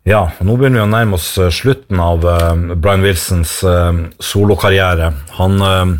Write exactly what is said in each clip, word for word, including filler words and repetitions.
Ja, nå begynner vi å nærme oss slutten av uh, Brian Wilsons uh, solokarriere. Han uh,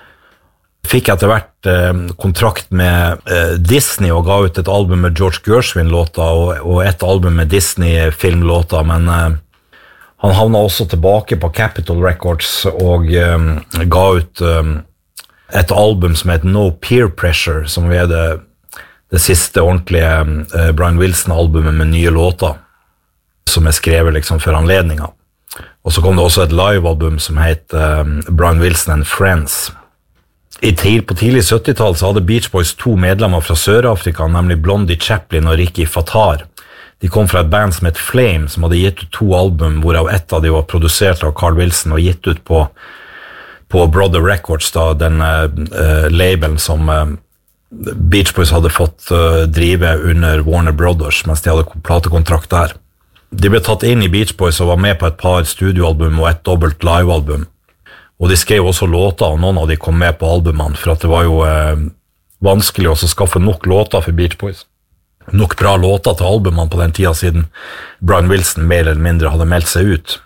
fikk etter hvert uh, kontrakt med uh, Disney og ga ut et album med George Gershwin-låter og, og et album med Disney-filmlåter, men uh, han havna også tilbake på Capitol Records og um, ga ut um, et album som heter No Peer Pressure, som er det, det siste ordentlige uh, Brian Wilson-albumet med nye låter, som er skrevet liksom for anledninger. Og så kom det også et live-album som heter um, Brian Wilson and Friends. I tid, på tidlig syttitall så hadde Beach Boys to medlemmer fra Sør-Afrika, nemlig Blondie Chaplin og Ricky Fattar. De kom fra et band som het Flame, som hadde gitt ut to album, hvorav ett av de var produsert av Carl Wilson og gitt ut på, på Brother Records, da, den uh, labelen som uh, Beach Boys hadde fått uh, drive under Warner Brothers, mens de hadde platekontrakt der. De ble tatt inn i Beach Boys og var med på et par studioalbum og et dobbelt livealbum. Og de skrev også låter, og noen av de kom med på albumene, for at det var jo eh, vanskelig å skaffe nok låter for Beach Boys. Nok bra låter til albumene på den tida, siden Brian Wilson mer eller mindre hadde meldt seg ut.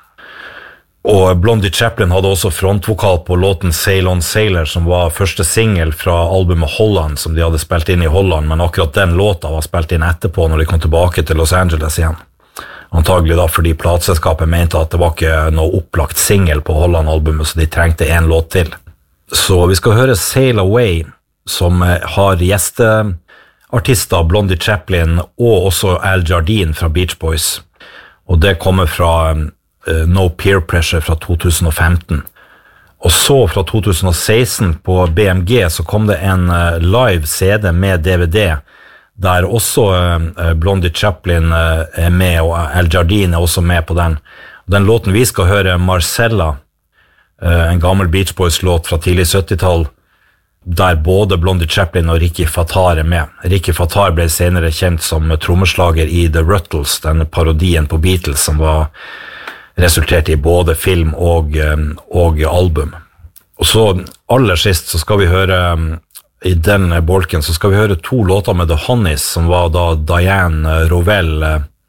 Og Blondie Chaplin hadde også frontvokal på låten Sail on Sailor, som var første single fra albumet Holland, som de hadde spilt inn i Holland, men akkurat den låta var spilt inn etterpå når de kom tilbake til Los Angeles igjen. Antagelig da fordi plateselskapet mente at det var ikke noe opplagt single på Holland-albumet, så de trengte en låt til. Så vi skal høre Sail Away, som har gjesteartister Blondie Chaplin og også Al Jardine fra Beach Boys. Og det kommer fra uh, No Peer Pressure fra to tusen og femten. Og så fra to tusen og seksten på B M G så kom det en uh, live C D med D V D, der også uh, Blondie Chaplin uh, er med, og Al Jardine er også med på den. Den låten vi skal høre, Marcella, uh, en gammel Beach Boys-låt fra tidlig syttitall, der både Blondie Chaplin og Ricky Fattar er med. Ricky Fattar ble senere kjent som trommeslager i The Ruttles, denne parodien på Beatles, som var resultert i både film og, um, og album. Og så aller sist så skal vi høre... Um, I den bolken så skal vi høre to låter med The Honeys, som var da Diane Rovell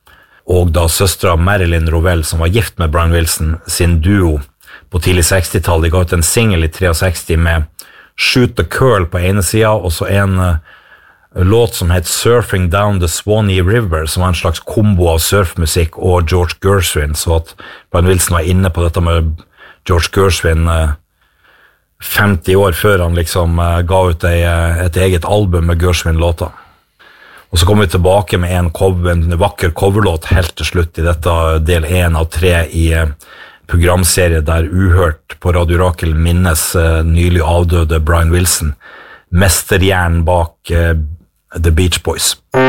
og da søstra Marilyn Rovell, som var gift med Brian Wilson, sin duo på tidlig sekstitall. De ga ut en single i sekstitre med Shoot the Curl på ene sida, og så en uh, låt som het Surfing Down the Swanee River, som var en slags kombo av surfmusikk og George Gershwin, så at Brian Wilson var inne på dette med George Gershwin uh, femti år før han liksom uh, ga ut ei, et eget album med Gershwin-låter. Og så kommer vi tilbake med en, cover, en vakker coverlåt helt til slutt i dette del én av tre i uh, programserie der Uhørt på Radio Rakel minnes uh, nylig avdøde Brian Wilson, mesterhjernen bak uh, The Beach Boys.